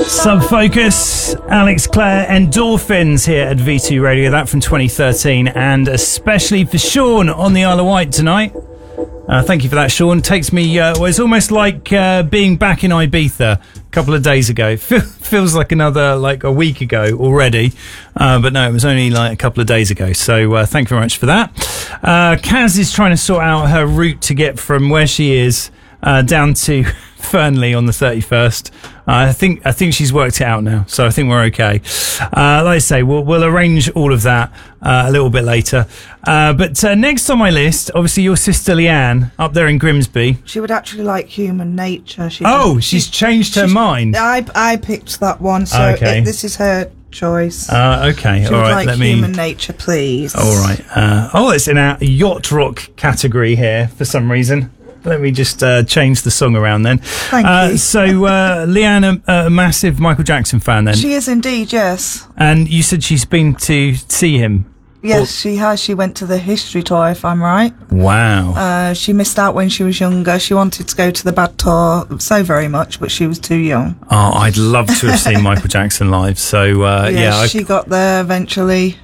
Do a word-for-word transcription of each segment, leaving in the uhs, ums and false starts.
Sub Focus, Alex Clare, Endorphins here at V two Radio, that from twenty thirteen, and especially for Sean on the Isle of Wight tonight. Uh, thank you for that, Sean. Takes me, uh, well, it's almost like uh, being back in Ibiza a couple of days ago. Feels like another, like a week ago already. Uh, but no, it was only like a couple of days ago. So uh, thank you very much for that. Uh, Kaz is trying to sort out her route to get from where she is uh, down to Fernley on the thirty-first. Uh, I think I think she's worked it out now, so I think we're okay. Uh, like I say, we'll we'll arrange all of that uh, a little bit later. Uh, but uh, next on my list, obviously your sister Leanne up there in Grimsby. She would actually like Human Nature. She oh, she's changed her mind. I I picked that one, so okay. it, this is her choice. Uh, okay, she all would right. like let Human me. Nature, please. All right. Uh, oh, it's in our yacht rock category here for some reason. Let me just uh, change the song around then. Thank uh, you. So, uh, Leanne, a, a massive Michael Jackson fan then? She is indeed, yes. And you said she's been to see him? Yes, or- she has. She went to the history tour, if I'm right. Wow. Uh, she missed out when she was younger. She wanted to go to the Bad tour so very much, but she was too young. Oh, I'd love to have seen Michael Jackson live. So, uh, yeah, yeah. I... she got there eventually.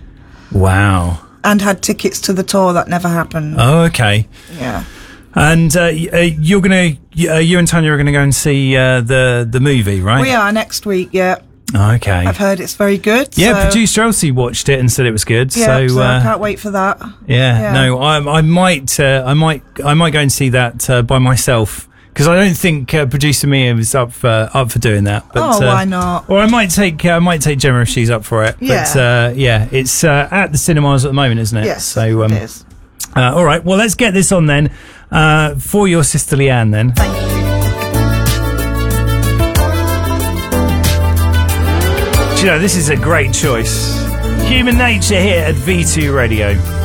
Wow. And had tickets to the tour. That never happened. Oh, okay. Yeah. And uh, you're going to, uh, you and Tanya are going to go and see uh, the the movie, right? We are next week, yeah. Okay. I've heard it's very good. Yeah, so. producer Elsie watched it and said it was good. Yeah, so, so uh, I can't wait for that. Yeah, yeah. no, I, I might, uh, I might, I might go and see that uh, by myself because I don't think uh, producer Mia was up for up for doing that. But, oh, uh, why not? Or I might take, uh, I might take Gemma if she's up for it. Yeah. But uh, yeah, it's uh, at the cinemas at the moment, isn't it? Yes, so, um, it is. Uh, all right, well, let's get this on then uh, for your sister Leanne then. Thank you. Do you know, this is a great choice. Human Nature here at V two Radio.